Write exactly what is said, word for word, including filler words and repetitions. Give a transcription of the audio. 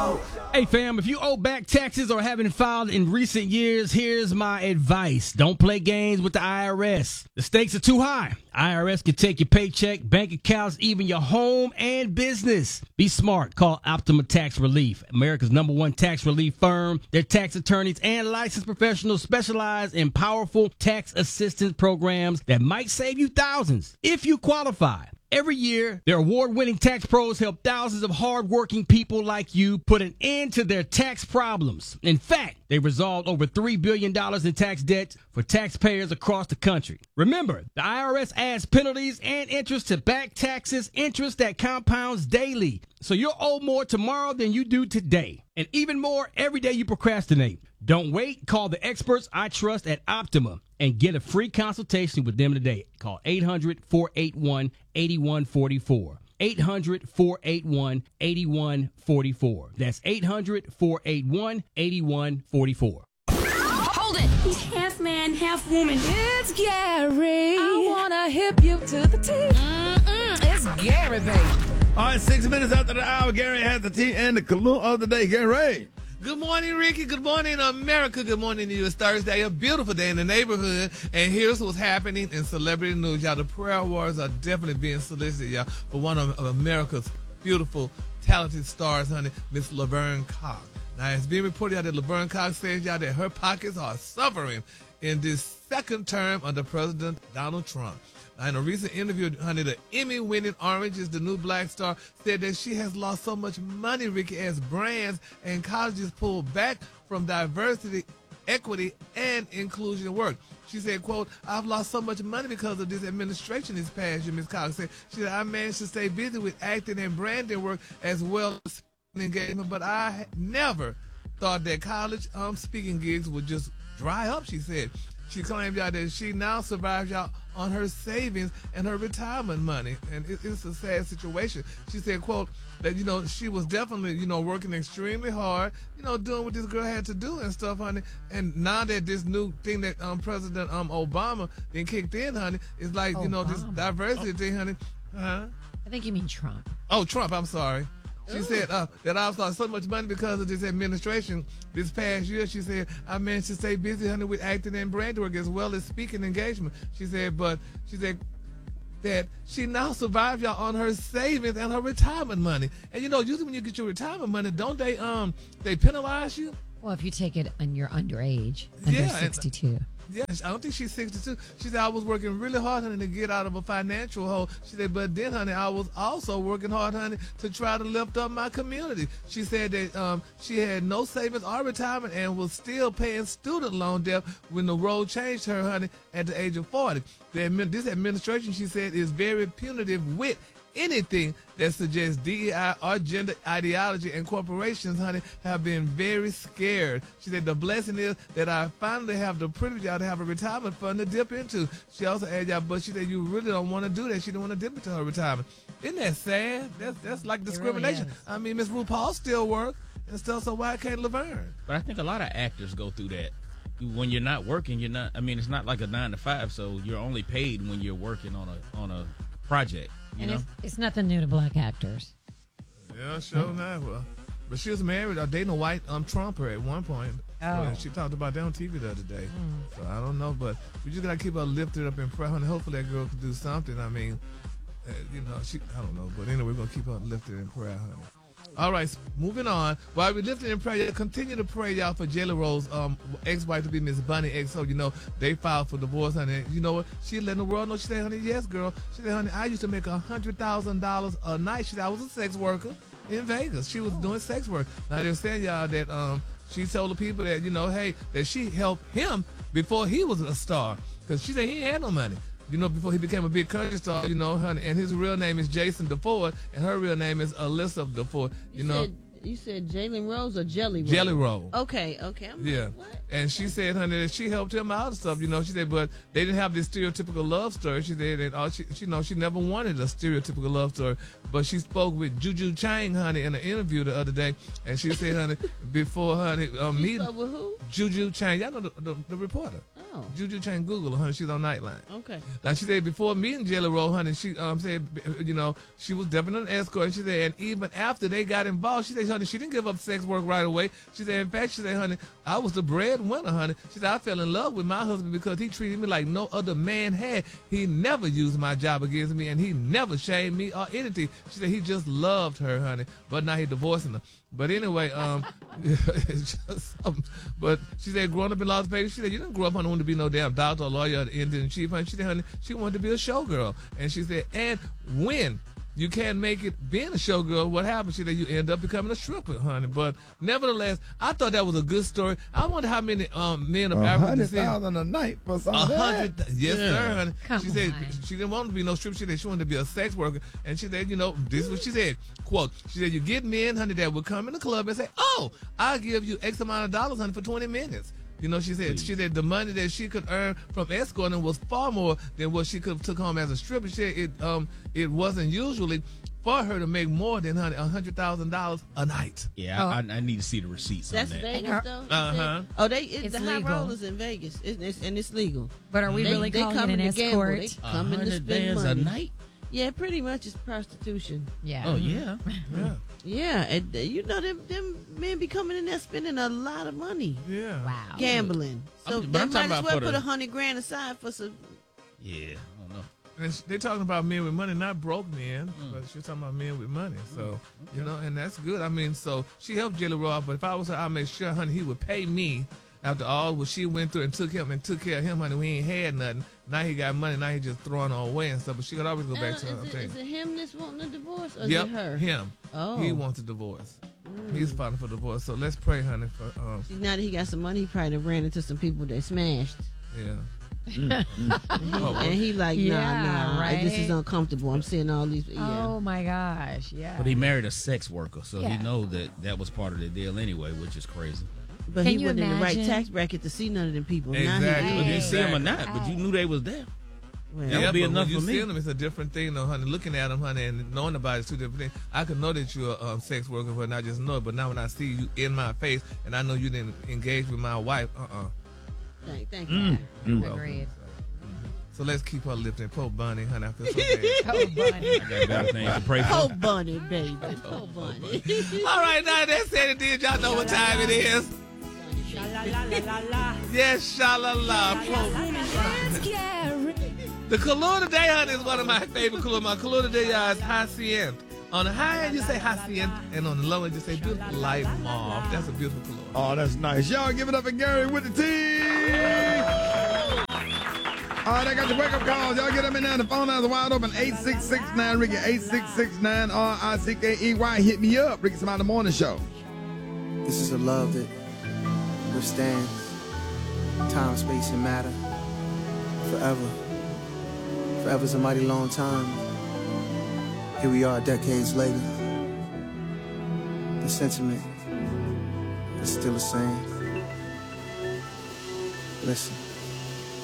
Hey fam, if you owe back taxes or haven't filed in recent years, here's my advice. Don't play games with the I R S. The stakes are too high. I R S can take your paycheck, bank accounts, even your home and business. Be smart. Call Optima Tax Relief, America's number one tax relief firm. Their tax attorneys and licensed professionals specialize in powerful tax assistance programs that might save you thousands if you qualify. Every year, their award-winning tax pros help thousands of hard-working people like you put an end to their tax problems. In fact, they resolved over three billion dollars in tax debt for taxpayers across the country. Remember, the I R S adds penalties and interest to back taxes, interest that compounds daily. So you'll owe more tomorrow than you do today. And even more every day you procrastinate. Don't wait. Call the experts I trust at Optima and get a free consultation with them today. Call eight hundred, four eight one, eight one four four. eight hundred, four eight one, eight one four four. That's eight hundred, four eight one, eight one four four. Hold it! He's half man, half woman. It's Gary. I wanna hip you to the T. Mm-mm, it's Gary, baby. All right, six minutes after the hour, Gary has the tea and the color of the day. Gary. Good morning, Ricky. Good morning, America. Good morning to you. It's Thursday, a beautiful day in the neighborhood. And here's what's happening in celebrity news. Y'all, the prayer warriors are definitely being solicited, y'all, for one of, of America's beautiful, talented stars, honey, Miss Laverne Cox. Now, it's being reported out that Laverne Cox says, y'all, that her pockets are suffering in this second term under President Donald Trump. In a recent interview, honey, the Emmy-winning Orange is the New Black star said that she has lost so much money, Ricky, as brands and colleges pull back from diversity, equity, and inclusion work. She said, quote, I've lost so much money because of this administration this past year, Miz Cox said. She said, I managed to stay busy with acting and branding work as well as engagement, but I never thought that college um, speaking gigs would just dry up, she said. She claimed, y'all, that she now survives, y'all, on her savings and her retirement money. And it, it's a sad situation. She said, quote, that, you know, she was definitely, you know, working extremely hard, you know, doing what this girl had to do and stuff, honey. And now that this new thing that um, President um, Obama then kicked in, honey, it's like, Obama. you know, this diversity oh. thing, honey. Uh-huh. I think you mean Trump. Oh, Trump, I'm sorry. She Ooh. said uh, that I've lost so much money because of this administration this past year. She said, I managed to stay busy, honey, with acting and brand work as well as speaking engagement. She said, but she said that she now survives, y'all, on her savings and her retirement money. And, you know, usually when you get your retirement money, don't they um they penalize you? Well, if you take it and you're underage, under yeah, sixty-two. And, yeah, I don't think she's sixty-two. She said, I was working really hard, honey, to get out of a financial hole. She said, but then, honey, I was also working hard, honey, to try to lift up my community. She said that um, she had no savings or retirement and was still paying student loan debt when the road changed her, honey, at the age of forty. The, this administration, she said, is very punitive with anything that suggests D E I or gender ideology, and corporations, honey, have been very scared. She said, the blessing is that I finally have the privilege, y'all, to have a retirement fund to dip into. She also added, y'all, but she said, you really don't want to do that. She didn't want to dip into her retirement. Isn't that sad? That's, that's like discrimination. Really I mean, Miss RuPaul still work and stuff, so why can't Laverne? But I think a lot of actors go through that. When you're not working, you're not, I mean, it's not like a nine to five, so you're only paid when you're working on a on a project. You and know? it's, it's nothing new to black actors. Yeah, sure mm-hmm. not. Well, but she was married, uh, dating a white um, Trumper at one point. Oh. Uh, she talked about that on T V the other day. Mm. So I don't know, but we just got to keep her lifted up in prayer. And hopefully that girl can do something. I mean, uh, you know, she, I don't know. But anyway, we're going to keep her lifted in prayer, honey. All right, moving on. While we lifting in prayer, continue to pray, y'all, for Jelly Roll's um, ex-wife to be Miss Bunny X. So, you know, they filed for divorce, honey. You know what? She letting the world know. She said, honey, yes, girl. She said, honey, I used to make one hundred thousand dollars a night. She said, I was a sex worker in Vegas. She was doing sex work. Now, they're saying, y'all, that um, she told the people that, you know, hey, that she helped him before he was a star. Because she said he had no money. You know, before he became a big country star, you know, honey, and his real name is Jason DeFord, and her real name is Alyssa DeFord. You, you know, said, you said Jalen Rose or Jelly Roll? Jelly Roll. Okay, okay. I'm yeah, like, what? And she said, honey, that she helped him out and stuff. You know, she said, but they didn't have this stereotypical love story. She said that all she, she, you know, she never wanted a stereotypical love story. But she spoke with Juju Chang, honey, in an interview the other day, and she said, honey, before, honey, um, meeting with who? Juju Chang, y'all know the, the, the reporter. Oh. Juju Chang, Google her, honey. She's on Nightline. Okay. Now she said before meeting Jelly Roll, honey, she um said, you know, she was definitely an escort. She said, and even after they got involved, she said honey, she didn't give up sex work right away. She said, in fact, she said, honey, I was the breadwinner, honey. She said, I fell in love with my husband because he treated me like no other man had. He never used my job against me, and he never shamed me or anything. She said he just loved her, honey, but now he's divorcing her. But anyway, um, it's just, um, but she said, growing up in Las Vegas, she said, you didn't grow up, honey, wanting to be no damn doctor or lawyer or the Indian chief, honey. She said, honey, she wanted to be a showgirl. And she said, and when you can't make it being a showgirl, what happens? She said, you end up becoming a stripper, honey. But nevertheless, I thought that was a good story. I wonder how many um, men of A African hundred descent. thousand a night for some A of that. hundred, th- yes, Yeah. sir, honey. Come she said on. she didn't want to be no stripper. She said she wanted to be a sex worker, and she said, you know, this is what she said. Quote: she said, you get men, honey, that would come in the club and say, "Oh, I'll give you X amount of dollars, honey, for twenty minutes." You know, she said she said the money that she could earn from escorting was far more than what she could have took home as a stripper. She said it um it wasn't usually for her to make more than honey a hundred thousand dollars a night. Yeah, I, I, I need to see the receipts That's on that. Vegas, her- though. Uh-huh. Oh, they it, It's the high legal. rollers in Vegas, it's, it's, and it's legal. But are we They, really they calling it coming an to gamble. escort? They A coming to hundred spend bands money. a night? Yeah, pretty much it's prostitution. Yeah. Oh yeah. Yeah, Yeah, and uh, you know them them men be coming in there spending a lot of money yeah. Wow. gambling. So I'm- but they I'm might talking as about well for put the- a hundred grand aside for some. Yeah. I don't know. And they're talking about men with money, not broke men, Mm. but she's talking about men with money. So, you know, and that's good. I mean, so she helped Jelly Roll out, but if I was her, I'd make sure, honey, he would pay me after all what she went through and took him and took care of him, honey. We ain't had nothing. Now he got money, now he just throwing her away and stuff, but she could always go back Uh, to her. is, it, is it him that's wanting a divorce or Yep, is it her? him. Oh. He wants a divorce. He's filing for divorce. So let's pray, honey, for, um, See, now that he got some money, he probably done ran into some people that smashed. yeah. And he like, nah, Yeah, nah, I- this is right? uncomfortable. I'm seeing all these. Yeah. Oh my gosh. Yeah. But he married a sex worker, so Yeah. he know that that was part of the deal anyway, which is crazy. But Can he you wasn't in the right imagine? tax bracket to see none of them people. Now Exactly. he But you is. see him or Exactly. not, but you knew they was there. Well, That would be but enough when you for me. see them, it's a different thing, though, honey. Looking at them, honey, and knowing about it is two different things. I could know that you're a um, sex worker, but not just know it. But now when I see you in my face, and I know you didn't engage with my wife, uh-uh. Thank, thank you. You're welcome. Agreed. So let's keep her lifting. Poor Bunny, honey. I feel so bad. Oh, bunny. I got better things to pray Oh, for. bunny, baby. Oh, bunny. All right, now that said it did. Y'all know what time it is. Yes, sha-la-la. It's Gary. The color today, honey, is one of my favorite colors. My color today, y'all, is Hacienda. On the high end, you say Hacienda, and on the low end, you say beautiful light mauve. That's a beautiful color. Oh, that's nice. Y'all give it up for Gary with the T. All right, I got your wake-up calls. Y'all get them in there. The phone lines are wide open. eight six six nine Ricky. eight six six nine R I C K E Y. Hit me up. Ricky Smiley Morning Show. This is a love that withstands time, space, and matter forever. Forever's a mighty long time. Here we are decades later. The sentiment is still the same. Listen.